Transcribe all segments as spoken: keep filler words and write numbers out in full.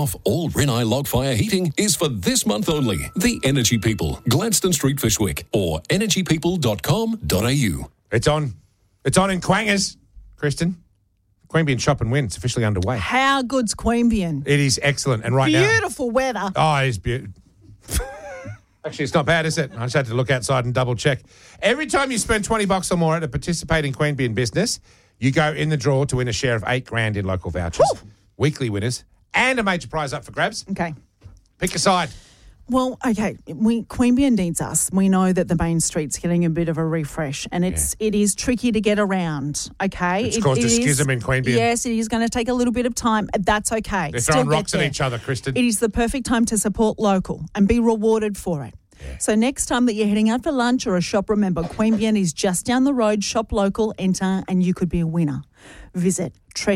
Off all Rinnai log fire heating is for this month only. The Energy People, Gladstone Street, Fishwick, or energy people dot com dot a u. It's on. It's on in Quangers, Kristen. Queanbeyan Shop and Win. It's officially underway. How good's Queanbeyan? It is excellent. And right now... Beautiful weather. Oh, it is beautiful. Actually, it's not bad, is it? I just had to look outside and double check. Every time you spend twenty bucks or more at a participating Queanbeyan business, you go in the draw to win a share of eight grand in local vouchers. Woo! Weekly winners. And a major prize up for grabs. Okay. Pick a side. Well, okay, we Queanbeyan needs us. We know that the main street's getting a bit of a refresh, and it's yeah. it is tricky to get around. Okay, it's it, caused it a schism is, in Queanbeyan. Yes, it is going to take a little bit of time. That's okay. They're Still throwing rocks get at there. each other, Kristen. It is the perfect time to support local and be rewarded for it. Yeah. So next time that you're heading out for lunch or a shop, remember Queanbeyan is just down the road. Shop local, enter, and you could be a winner. Visit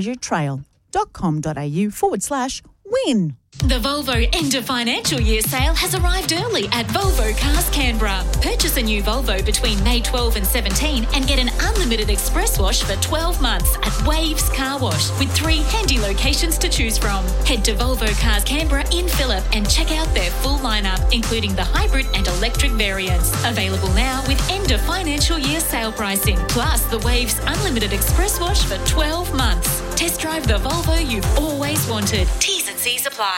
treasuretrail.com.au forward slash win. The Volvo end of financial year sale has arrived early at Volvo Cars Canberra. Purchase a new Volvo between May twelfth and seventeenth and get an unlimited express wash for twelve months at Waves Car Wash with three handy locations to choose from. Head to Volvo Cars Canberra in Phillip and check out their full lineup, including the hybrid and electric variants. Available now with end of financial year sale pricing, plus the Waves unlimited express wash for twelve months. Test drive the Volvo you've always wanted. T's and C's apply.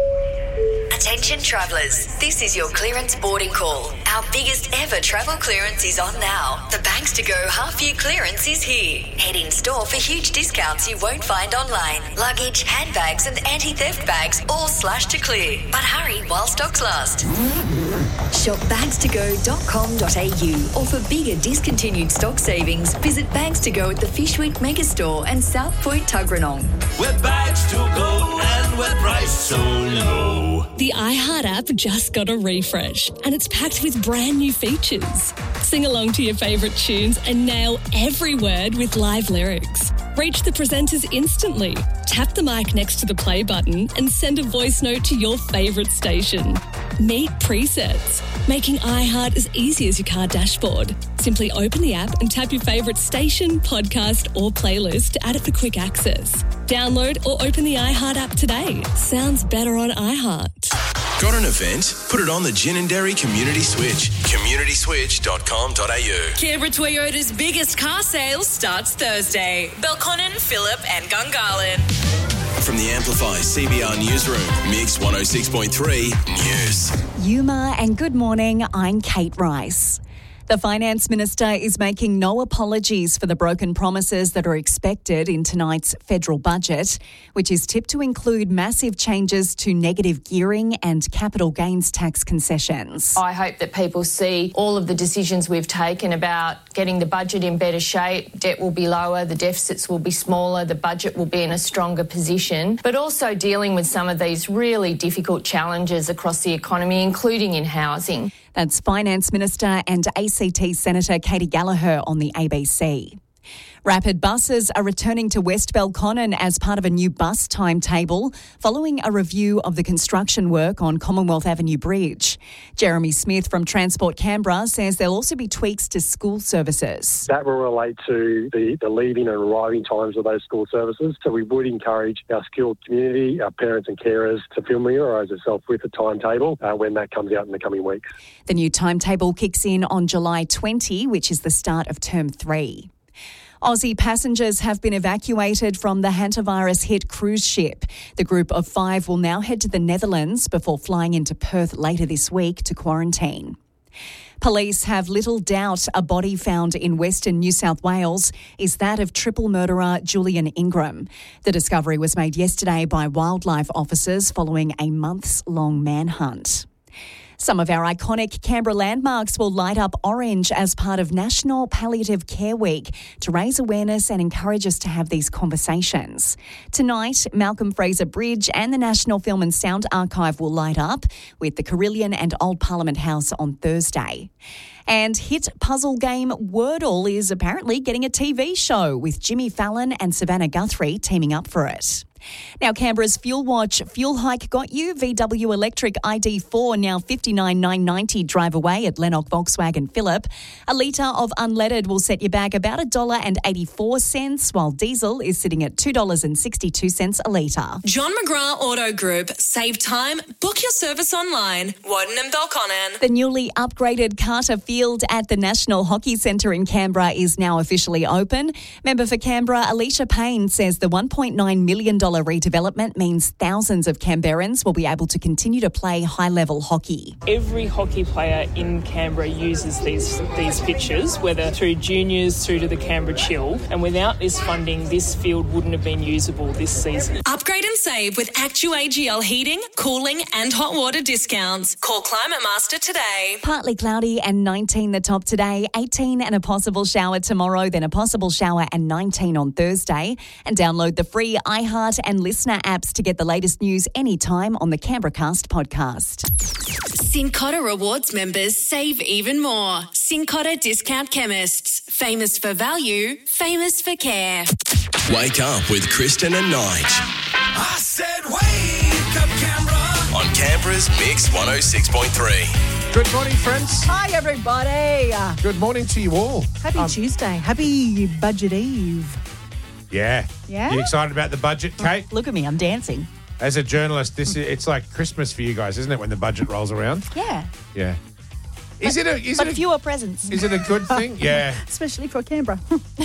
Attention travellers, this is your clearance boarding call. Our biggest ever travel clearance is on now. The Banks to Go half-year clearance is here. Head in store for huge discounts you won't find online. Luggage, handbags and anti-theft bags all slashed to clear. But hurry while stocks last. Shop bags to go dot com dot a u or for bigger discontinued stock savings, visit Bags to Go at the Fishwick Megastore and South Point Tuggeranong. We're Bags to Go and we're priced so low. The iHeart app just got a refresh and it's packed with brand new features. Sing along to your favourite tunes and nail every word with live lyrics. Reach the presenters instantly. Tap the mic next to the play button and send a voice note to your favourite station. Meet presets, making iHeart as easy as your car dashboard. Simply open the app and tap your favourite station, podcast or playlist to add it for quick access. Download or open the iHeart app today. Sounds better on iHeart. Got an event? Put it on the Ginninderry Community Switch. community switch dot com dot a u. Canberra Toyota's biggest car sale starts Thursday. Belconnen, Phillip and Gungahlin. From the Amplify C B R Newsroom, Mix one oh six point three News. Yuma and good morning, I'm Kate Rice. The Finance Minister is making no apologies for the broken promises that are expected in tonight's federal budget, which is tipped to include massive changes to negative gearing and capital gains tax concessions. I hope that people see all of the decisions we've taken about getting the budget in better shape. Debt will be lower, the deficits will be smaller, the budget will be in a stronger position, but also dealing with some of these really difficult challenges across the economy, including in housing. That's Finance Minister and A C T Senator Katie Gallagher on the A B C. Rapid buses are returning to West Belconnen as part of a new bus timetable following a review of the construction work on Commonwealth Avenue Bridge. Jeremy Smith from Transport Canberra says there'll also be tweaks to school services. That will relate to the, the leaving and arriving times of those school services. So we would encourage our skilled community, our parents and carers to familiarise themselves with the timetable uh, when that comes out in the coming weeks. The new timetable kicks in on July twentieth, which is the start of term three. Aussie passengers have been evacuated from the hantavirus-hit cruise ship. The group of five will now head to the Netherlands before flying into Perth later this week to quarantine. Police have little doubt a body found in Western New South Wales is that of triple murderer Julian Ingram. The discovery was made yesterday by wildlife officers following a months-long manhunt. Some of our iconic Canberra landmarks will light up orange as part of National Palliative Care Week to raise awareness and encourage us to have these conversations. Tonight, Malcolm Fraser Bridge and the National Film and Sound Archive will light up, with the Carillion and Old Parliament House on Thursday. And hit puzzle game Wordle is apparently getting a T V show, with Jimmy Fallon and Savannah Guthrie teaming up for it. Now, Canberra's Fuel Watch fuel hike got you. V W Electric I D four now fifty-nine thousand nine hundred ninety drive away at Lennox Volkswagen Phillip. A litre of unleaded will set you back about one dollar eighty-four, while diesel is sitting at two dollars sixty-two a litre. John McGrath Auto Group. Save time. Book your service online. Warden and Belconnen. The newly upgraded Carter Field at the National Hockey Centre in Canberra is now officially open. Member for Canberra, Alicia Payne, says the one point nine million dollars redevelopment means thousands of Canberrans will be able to continue to play high-level hockey. Every hockey player in Canberra uses these these pitches, whether through juniors through to the Canberra Chill, and without this funding, this field wouldn't have been usable this season. Upgrade and save with Actu A G L heating, cooling and hot water discounts. Call Climate Master today. Partly cloudy and nineteen the top today, eighteen and a possible shower tomorrow, then a possible shower and nineteen on Thursday. And download the free iHeart and Listener apps to get the latest news anytime on the Canberra Cast podcast. Cincotta Rewards members save even more. Cincotta Discount Chemists. Famous for value, famous for care. Wake up with Kristen and Nige. I said wake up, Canberra. On Canberra's Mix one oh six point three. Good morning, friends. Hi, everybody. Good morning to you all. Happy Um, Tuesday. Happy Budget Eve. Yeah. Yeah? You excited about the budget, Kate? Look at me, I'm dancing. As a journalist, this is, it's like Christmas for you guys, isn't it, when the budget rolls around? Yeah. Yeah. Is it a is but it a, fewer presents. is it a good thing? Yeah. Especially for Canberra.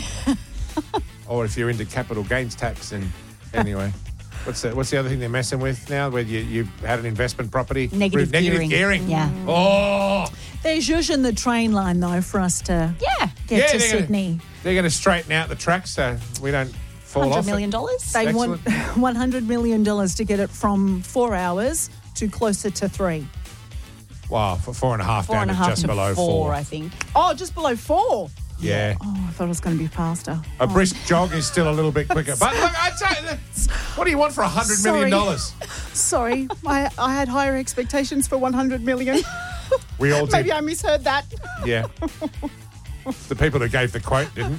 Or if you're into capital gains tax, and anyway. What's the, what's the other thing they're messing with now, where you, you had an investment property? Negative Negative gearing. gearing. Yeah. Oh. There's zhuzh in the train line, though, for us to Yeah. get Yeah, to they're gonna- Sydney. They're going to straighten out the tracks so we don't fall one off. hundred million it. dollars? They Excellent. want one hundred million dollars to get it from four hours to closer to three. Wow, for four and a half Four down and a to half just to below four, four. I think. Oh, just below four. Yeah. Oh, I thought it was going to be faster. A brisk jog is still a little bit quicker. But look, I tell you, what do you want for one hundred million dollars? Sorry, I, I had higher expectations for one hundred million. We all did. Maybe I misheard that. Yeah. The people who gave the quote didn't.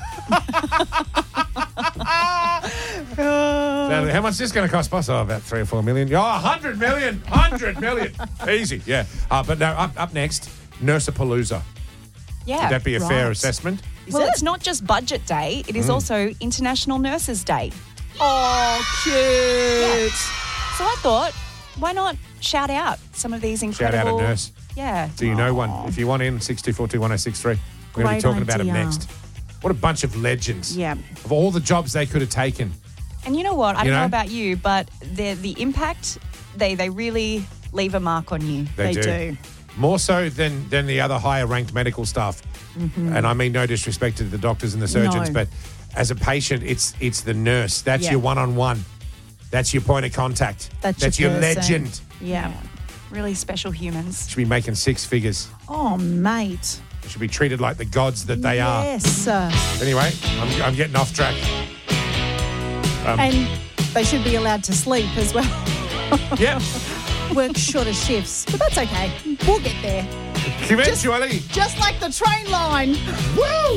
Now, how much is this going to cost us? Oh, about three or four million. Oh, one hundred million. one hundred million. Easy, yeah. Uh, but no, up, up next, Nursapalooza. Yeah. Would that be a fair Right. assessment? Well, it's not just Budget Day, it is Mm. also International Nurses Day. Oh, cute. Yeah. So I thought, why not shout out some of these Shout incredible... out a nurse. Yeah. Do you know one? If you want in, six two four two one oh six three. We're going to be Great talking about them idea. next. What a bunch of legends. Yeah. Of all the jobs they could have taken. And you know what? I You don't know know? about you, but the the impact, they they really leave a mark on you. They, They do. do. More so than, than the other higher ranked medical staff. Mm-hmm. And I mean no disrespect to the doctors and the surgeons, No. but as a patient, it's it's the nurse. That's Yeah. your one-on-one. That's your point of contact. That's your, your person. legend. Yeah. Really special humans. Should be making six figures. Oh, mate. They should be treated like the gods that they are. Yes. Uh, Anyway, I'm, I'm getting off track. Um, and they should be allowed to sleep as well. Yep. Work shorter shifts. But that's okay. We'll get there. Eventually. Just like the train line. Woo!